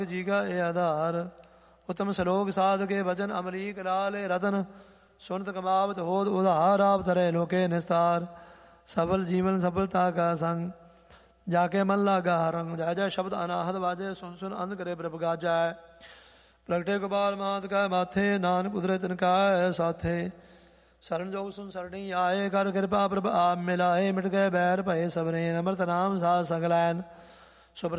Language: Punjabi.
ਜੀ ਕਾ ਇਹ ਆਧਾਰ। ਉਤਮ ਸਲੋਕ ਸਾਧ ਕੇ ਵਚਨ ਅਮਰੀਕ ਲਾਲੇ ਰਤਨ। ਸੁਨਤ ਕਮਾਵਤ ਹੋਦ ਉਧਾਰ ਆਪ ਤਰੇ ਲੋਕੇ ਨਿਸਤਾਰ। ਸਫਲ ਜੀਵਨ ਸਫਲਤਾ ਕਾ ਸੰਗ ਜਾ ਕੇ ਮਨ ਲਾਗਾ ਰੰਗ। ਜੈ ਜੈ ਸ਼ਬਦ ਅਨਾਹਦ ਵਾਜੇ ਸੁਨ ਸੁਨ ਅੰਧ ਕਰੇ ਪ੍ਰਭ ਗਾਜੈ। ਪ੍ਰਗਟੇ ਗੋਪਾਲ ਮਾਤ ਕਾ ਮਾਥੇ ਨਾਨਕ ਉਦਰੇ ਤਿਨ ਕਾ ਸਾਥੇ। ਸਰਨ ਜੋਗ ਸੁਨ ਸਰਣੀ ਆਏ ਕਰ ਕਿਰਪਾ ਪ੍ਰਭ ਆਪ ਮਿਲਾਏ। ਮਿਟ ਗਏ ਬੈਰ ਭਏ ਸਬਰੇ ਅੰਮ੍ਰਿਤ ਨਾਮ ਸਾਧ ਸੰਗਲੈਨ।